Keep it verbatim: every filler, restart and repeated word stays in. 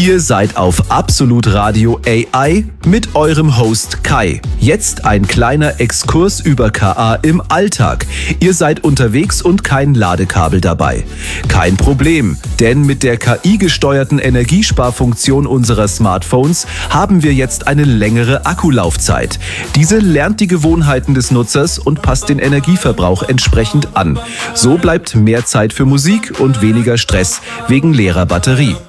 Ihr seid auf Absolut Radio A I mit eurem Host Kai. Jetzt ein kleiner Exkurs über K A im Alltag. Ihr seid unterwegs und kein Ladekabel dabei. Kein Problem, denn mit der K I-gesteuerten Energiesparfunktion unserer Smartphones haben wir jetzt eine längere Akkulaufzeit. Diese lernt die Gewohnheiten des Nutzers und passt den Energieverbrauch entsprechend an. So bleibt mehr Zeit für Musik und weniger Stress wegen leerer Batterie.